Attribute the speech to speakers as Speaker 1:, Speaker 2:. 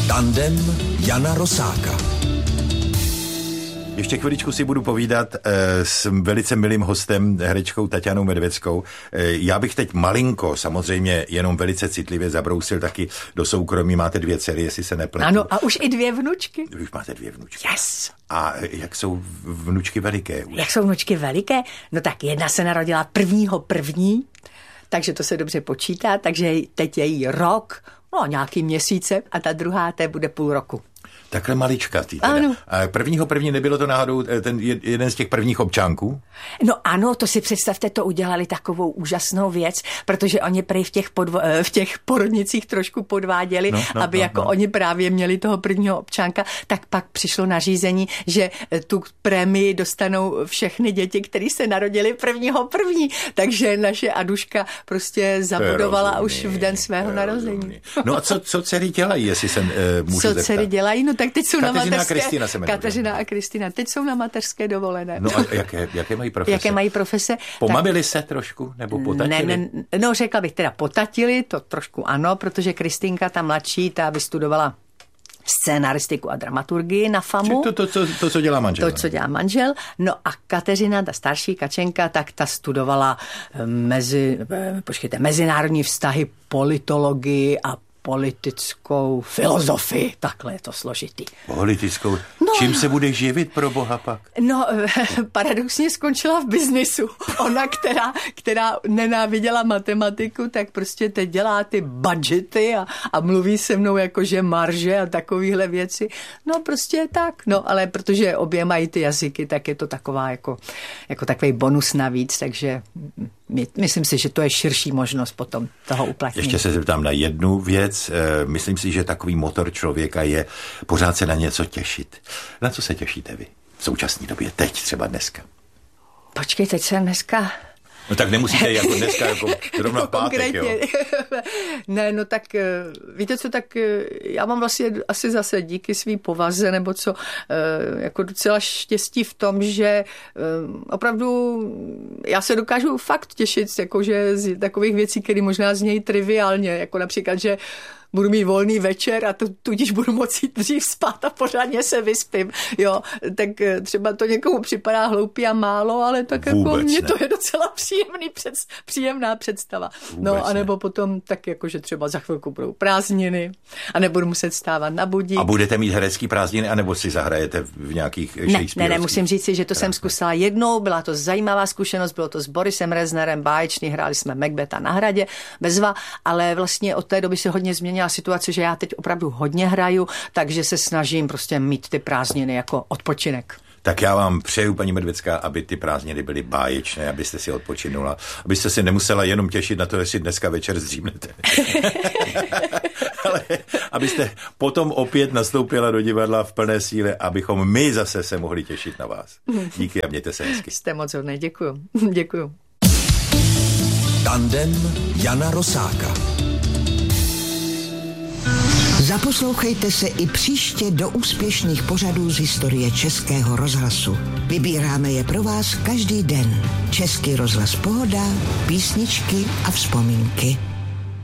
Speaker 1: Tandem Jana Rosáka.
Speaker 2: Ještě chviličku si budu povídat s velice milým hostem, herečkou Taťanou Medveckou. Já bych teď malinko, samozřejmě jenom velice citlivě zabrousil taky do soukromí. Máte 2 dcery, jestli se nepletu.
Speaker 3: Ano, a už i 2 vnučky.
Speaker 2: Už máte 2 vnučky.
Speaker 3: Yes.
Speaker 2: A jak jsou vnučky veliké?
Speaker 3: Jak jsou vnučky veliké? No tak jedna se narodila 1.1., takže to se dobře počítá, takže teď je jí rok, no nějaký měsíce a ta druhá té bude 0,5 roku.
Speaker 2: Takhle maličkatý.
Speaker 3: Ano.
Speaker 2: A 1.1. nebylo to náhodou ten jeden z těch prvních občánků?
Speaker 3: No ano, to si představte, to udělali takovou úžasnou věc, protože oni prý v těch porodnicích trošku podváděli, aby oni právě měli toho prvního občánka, tak pak přišlo nařízení, že tu prémii dostanou všechny děti, které se narodily 1.1. Takže naše Aduška prostě zabudovala už v den svého narození.
Speaker 2: No a co dcery dělají, jestli se můžu zeptat?
Speaker 3: Co dcery dělají? No tak teď jsou
Speaker 2: Kateřina
Speaker 3: na mateřské.
Speaker 2: Kateřina
Speaker 3: a Kristýna, teď jsou na mateřské dovolené.
Speaker 2: No a jaké mají profese?
Speaker 3: Jaké mají profese?
Speaker 2: Pomamili se trošku? Nebo potatili?
Speaker 3: No řekla bych teda potatili, to trošku ano, protože Kristýnka, ta mladší, ta vystudovala scénaristiku a dramaturgii na FAMu.
Speaker 2: To, co dělá manžel.
Speaker 3: To, co dělá manžel. No a Kateřina, ta starší Kačenka, tak ta studovala mezinárodní vztahy, politologii a politickou filozofii. Takhle je to složitý.
Speaker 2: Politickou? No, čím se budeš živit, pro boha pak?
Speaker 3: No, paradoxně skončila v biznisu. Ona, která nenáviděla matematiku, tak prostě teď dělá ty budgety a mluví se mnou jakože marže a takovýhle věci. No, prostě tak. No, ale protože obě mají ty jazyky, tak je to taková jako takový bonus navíc, takže myslím si, že to je širší možnost potom toho uplatnění.
Speaker 2: Ještě se zeptám na jednu věc. Myslím si, že takový motor člověka je pořád se na něco těšit. Na co se těšíte vy v současné době? Teď třeba dneska.
Speaker 3: Počkej, teď jsem dneska...
Speaker 2: No tak nemusíte jako dneska, jako zrovna v pátek, jo?
Speaker 3: Ne, no tak víte co, tak já mám vlastně asi zase díky svý povaze, nebo co, jako docela štěstí v tom, že opravdu já se dokážu fakt těšit, jakože z takových věcí, které možná znějí triviálně, jako například, že budu mít volný večer a tudíž budu moci dřív spát a pořádně se vyspím. Jo, tak třeba to někomu připadá hloupý a málo, ale tak jako mně to je docela příjemná představa. No, anebo potom tak jako, že třeba za chvilku budou prázdniny a nebudu muset stávat na budík.
Speaker 2: A budete mít herecký prázdniny, anebo si zahrajete v nějakých Shakespeareovských?
Speaker 3: Ne, musím říct si, že to jsem zkusila jednou, byla to zajímavá zkušenost, bylo to s Borisem Reznerem, báječný, hráli jsme Macbetha na Hradě, bezva, ale vlastně od té doby se hodně změnila situace, že já teď opravdu hodně hraju, takže se snažím prostě mít ty prázdniny jako odpočinek.
Speaker 2: Tak já vám přeju, paní Medvecká, aby ty prázdniny byly báječné, abyste si odpočinula, abyste si nemusela jenom těšit na to, jestli dneska večer zdřímnete. Ale abyste potom opět nastoupila do divadla v plné síle, abychom my zase se mohli těšit na vás. Díky a mějte se hezky.
Speaker 3: Jste moc hodný, děkuju. Děkuju.
Speaker 1: Tandem Jana Rosáka.
Speaker 4: Zaposlouchejte se i příště do úspěšných pořadů z historie Českého rozhlasu. Vybíráme je pro vás každý den. Český rozhlas Pohoda, písničky a vzpomínky.